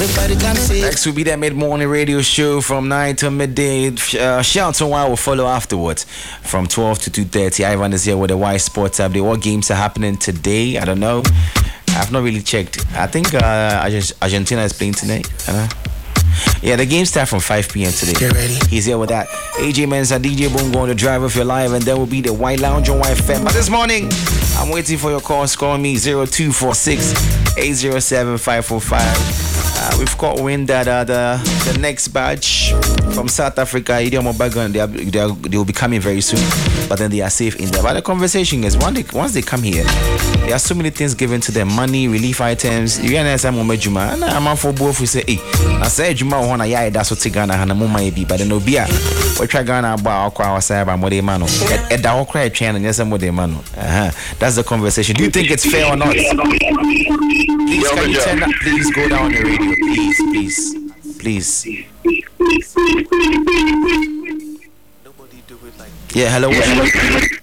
everybody can see. Next will be that mid-morning radio show from 9 to midday. Shelton Wild will follow afterwards from 12 to 2:30. Ivan is here with the Y Sports update. What games are happening today? I don't know. I've not really checked. I think Argentina is playing tonight. Yeah, the game starts from 5 p.m. today. Get ready. He's here with that. AJ Mensa, DJ Bongo on the drive if you're live, and then will be the White Lounge on YFM. But this morning, I'm waiting for your calls. Call me 0246 807 545. We've got wind that the next batch from South Africa, Idiom Obagan, they will be coming very soon. But then they are safe in there. But the conversation is once they come here, there are so many things given to them: money, relief items. You realize I'm on Juma. I'm for both. We say, hey, I say Juma on a yard. That's what Ghana and Mumma be. But then no beer. We try Ghana about our side by Mode Mano. At the Okra chain and yes, Mode Mano. That's the conversation. Do you think it's fair or not? Please, can you turn that? Please go down the radio. Please. Nobody do it like. Yeah, hello.